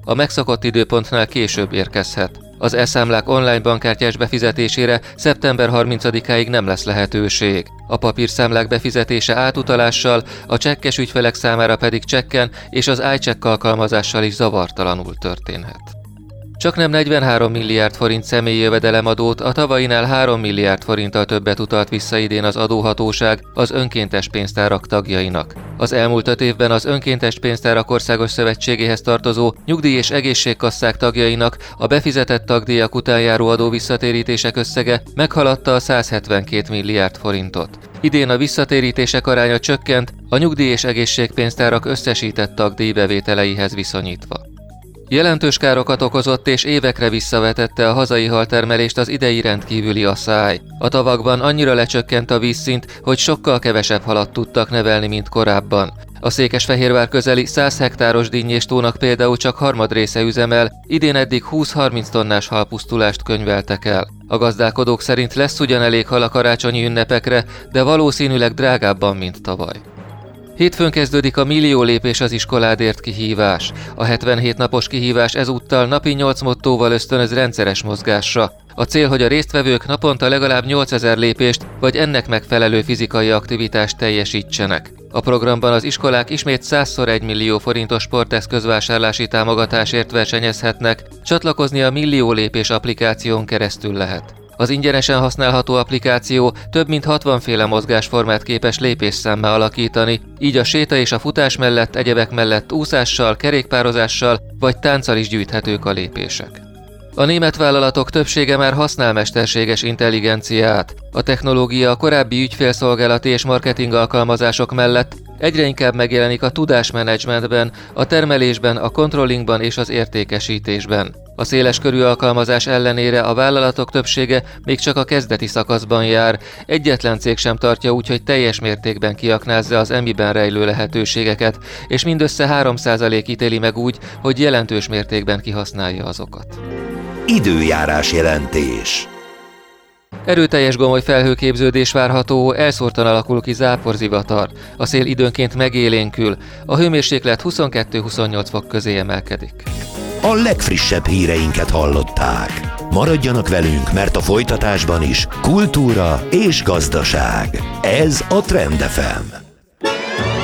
a megszokott időpontnál később érkezhet. Az e-számlák online bankkártyás befizetésére szeptember 30-áig nem lesz lehetőség. A papírszámlák befizetése átutalással, a csekkes ügyfelek számára pedig csekken és az iCheck alkalmazással is zavartalanul történhet. Csaknem 43 milliárd forint személyi jövedelemadót, a tavainál 3 milliárd forinttal többet utalt vissza idén az adóhatóság az önkéntes pénztárak tagjainak. Az elmúlt 5 évben az Önkéntes Pénztárak Országos Szövetségéhez tartozó nyugdíj- és egészségkasszák tagjainak a befizetett tagdíjak után járó adóvisszatérítések összege meghaladta a 172 milliárd forintot. Idén a visszatérítések aránya csökkent a nyugdíj- és egészségpénztárak összesített tagdíjbevételeihez viszonyítva. Jelentős károkat okozott és évekre visszavetette a hazai haltermelést az idei rendkívüli asszály. A tavakban annyira lecsökkent a vízszint, hogy sokkal kevesebb halat tudtak nevelni, mint korábban. A Székesfehérvár közeli 100 hektáros dinnyéstónak például csak harmadrésze üzemel, idén eddig 20-30 tonnás halpusztulást könyveltek el. A gazdálkodók szerint lesz ugyan elég hal a karácsonyi ünnepekre, de valószínűleg drágábban, mint tavaly. Hétfőn kezdődik a millió lépés az iskoládért kihívás. A 77 napos kihívás ezúttal napi 8 mottóval ösztönöz rendszeres mozgásra. A cél, hogy a résztvevők naponta legalább 8000 lépést vagy ennek megfelelő fizikai aktivitást teljesítsenek. A programban az iskolák ismét 100-szor 1 millió forintos sporteszközvásárlási támogatásért versenyezhetnek, csatlakozni a millió lépés applikáción keresztül lehet. Az ingyenesen használható applikáció több mint 60 féle mozgásformát képes lépésszámmá alakítani, így a séta és a futás mellett egyebek mellett úszással, kerékpározással vagy tánccal is gyűjthetők a lépések. A német vállalatok többsége már használ mesterséges intelligenciát. A technológia a korábbi ügyfélszolgálati és marketing alkalmazások mellett egyre inkább megjelenik a tudásmenedzsmentben, a termelésben, a controllingban és az értékesítésben. A széleskörű alkalmazás ellenére a vállalatok többsége még csak a kezdeti szakaszban jár, egyetlen cég sem tartja úgy, hogy teljes mértékben kiaknázza az emiben rejlő lehetőségeket, és mindössze 3% ítéli meg úgy, hogy jelentős mértékben kihasználja azokat. Időjárás jelentés. Erőteljes gomoly felhőképződés várható, elszórtan alakul ki záporzivatar. A szél időnként megélénkül, a hőmérséklet 22-28 fok közé emelkedik. A legfrissebb híreinket hallották. Maradjanak velünk, mert a folytatásban is kultúra és gazdaság. Ez a Trend FM.